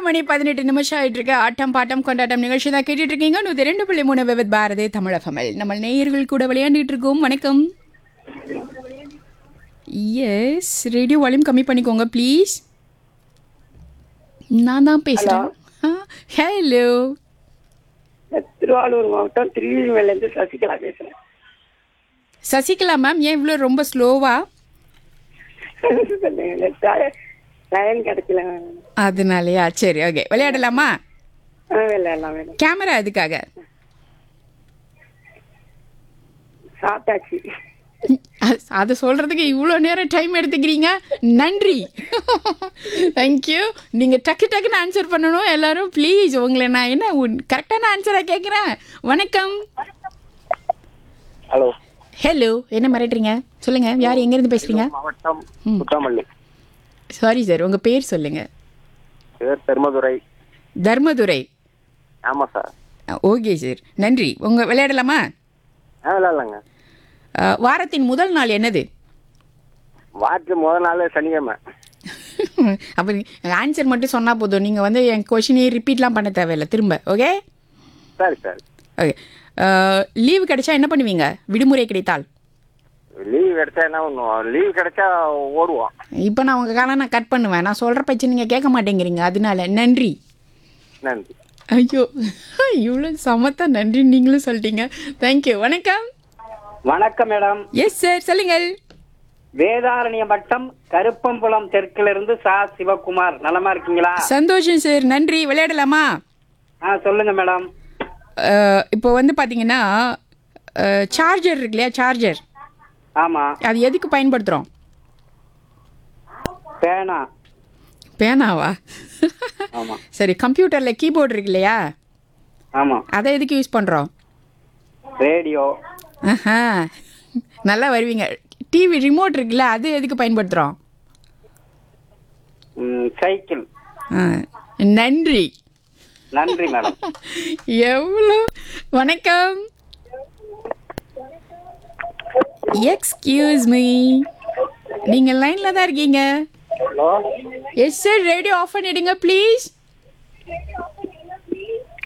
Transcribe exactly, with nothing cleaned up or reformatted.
மணி பதினெட்டு நிமிஷம் ஆயிட்டு இருக்கு. ஆட்டம் பாட்டம் கொண்டாட்டம் நிகழ்ச்சி தான் கேட்டுட்டு இருக்கீங்க. நூத்தி ரெண்டு புள்ளி மூணு விவித் பாரதி தமிழ் எஃப்எம்எல். நம்ம நேயர்கள் கூட விளையாண்டுட்டு இருக்கோம். வணக்கம். எஸ், ரேடியோ வால்யூம் கம்மி பண்ணிக்கோங்க ப்ளீஸ். நான் தான் பேசுறேன். ஹலோ, திருவாரூர் மாவட்டம் திருவிழிமலையிலேருந்து சசிகலா பேசுறேன். சசிகலா மேம், ஏன் இவ்வளோ ரொம்ப ஸ்லோவா? லைன் கிடைக்கல. அதனாலயா? சரி, ஓகே, விளையாடலாமா? விளையாடலாம் மேடம். கேமரா எதுக்காக? சாப்பிட்டாச்சு. அதை சொல்றதுக்கு இவ்வளோ நேரம் டைம் எடுத்துக்கிறீங்க. நன்றி, தேங்க்யூ. நீங்கள் டக்கு டக்குன்னு ஆன்சர் பண்ணணும் எல்லாரும் ப்ளீஸ். உங்களை நான் என்ன கரெக்டான ஆன்சராக கேட்குறேன். வணக்கம். ஹலோ. ஹலோ, என்ன மிரட்டுறீங்க? சொல்லுங்க, யார் எங்கேருந்து பேசுறீங்க? மாவட்டம் குத்தாமல்லி. சாரி சார், உங்கள் பேர் சொல்லுங்க. பேர் தர்மதுரை. தர்மதுரை. ஆமாம் சார். ஓகே சார், நன்றி. உங்கள் விளையாடலாமா? ஆ விளையாடலாங்க. வாரத்தின் முதல் நாள் என்னது? வாரத்துக்கு முதல் நாள் சனிக்கிழமை. அப்போ ஆன்சர் மட்டும் சொன்னால் போதும். நீங்கள் வந்து என் கொஷினையே ரிப்பீட்லாம் பண்ண தேவையில்லை திரும்ப. ஓகே சரி சரி. ஓகே. லீவு கிடைச்சா என்ன பண்ணுவீங்க? விடுமுறை கிடைத்தால்? லீவ் கிடைச்சா என்ன பண்ணுவோம்? லீவ் கிடைச்சா ஓடுவோம். இப்போ நான் உங்கள் காலம் நான் கட் பண்ணுவேன். நான் சொல்கிற பட்சம் நீங்கள் கேட்க மாட்டேங்கிறீங்க, அதனால நன்றி. நன்றி. ஐயோ, இவ்வளோ சமத்தா நன்றி நீங்களும் சொல்லிட்டீங்க. தேங்க்யூ. வணக்கம். வணக்கம் மேடம். எஸ் சார், சொல்லுங்கள். வேதாரண்ய வட்டம் கருப்பம்புலம் தெற்கிலிருந்து சா சிவகுமார். நலமா இருக்கீங்களா? சந்தோஷம் சார், நன்றி. விளையாடலாமா? ஆ சொல்லுங்க மேடம். இப்போ வந்து பார்த்தீங்கன்னா சார்ஜர் இருக்கு இல்லையா, சார்ஜர், ஆமா, அது எதுக்கு பயன்படுத்துகிறோம்? பேனா. பேனாவா? ஆமா. சரி, கம்ப்யூட்டரில் கீபோர்டு இருக்கு இல்லையா, ஆமா, அதை எதுக்கு யூஸ் பண்ணுறோம்? ரேடியோ. ஆஹா, நல்லா வருவீங்க. டிவி ரிமோட் இருக்குல்ல, அது எதுக்கு பயன்படுத்துகிறோம்? சைக்கிள். நன்றி. நன்றி மேடம். எவ்வளோ. வணக்கம். எக்ஸ்கியூஸ் மீ, நீங்கள் லைனில் தான் இருக்கீங்க. Hello. Yes sir, radio of பண்ணிடுங்க ப்ளீஸ்.